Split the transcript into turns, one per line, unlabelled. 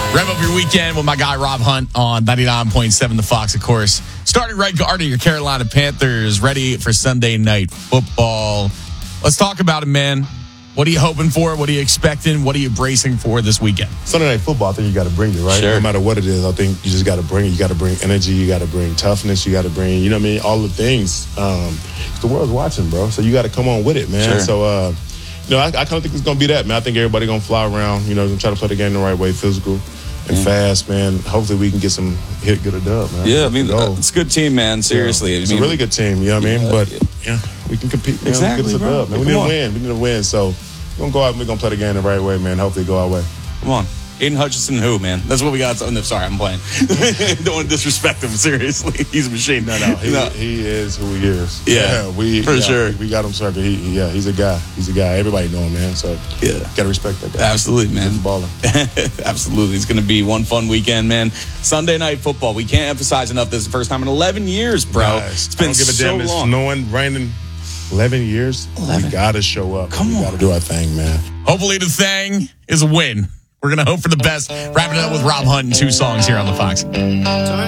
Rev up your weekend with my guy Rob Hunt on 99.7 The Fox, of course. Starting right guard of your Carolina Panthers, ready for Sunday night football. Let's talk about it, man. What are you hoping for? What are you expecting? What are you bracing for this weekend?
Sunday night football, I think you got to bring it, right?
Sure.
No matter what it is, I think you just got to bring it. You got to bring energy. You got to bring toughness. You got to bring, you know what I mean, all the things. The world's watching, bro. So you got to come on with it, man.
Sure.
So, I kind of think it's going to be that, man. I think everybody going to fly around, try to play the game the right way, physical and fast, man. Hopefully we can get some get a dub, man.
Yeah, I mean, it's a good team, man. Seriously.
It's a really good team, you know what I mean? But, we can compete, man.
Exactly,
Get us a
bro.
dub, man. We need to win. So we're going to go out and we're going to play the game the right way, man. Hopefully go our way.
Come on. Aiden Hutchinson, who, man? That's what we got. Oh, no, sorry, I'm playing. Don't want to disrespect him, seriously. He's a machine.
No. He is who he is.
Sure.
We got him circled. He's a guy. He's a guy. Everybody know him, man. So, got to respect that guy.
Absolutely, man.
He's a baller.
Absolutely. It's going to be one fun weekend, man. Sunday night football. We can't emphasize enough. This is the first time in 11 years, bro.
Nice.
It's been
I don't give a
so
damn.
long.
It's snowing, raining. 11 years.
11.
We got to show up.
Come on.
We got to do our thing, man.
Hopefully the thing is a win. We're going to hope for the best. Wrapping it up with Rob Hunt and two songs here on The Fox.